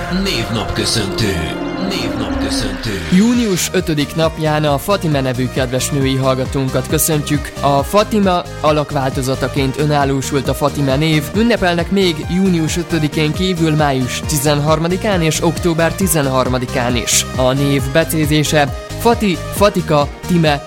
Névnapköszöntő. Június 5. napján a Fatima nevű kedves női hallgatónkat köszöntjük. A Fatima alakváltozataként önállósult a Fatima név. Ünnepelnek még június 5-én kívül május 13-án és október 13-án is. A név becézése Fati, Fatika, Time,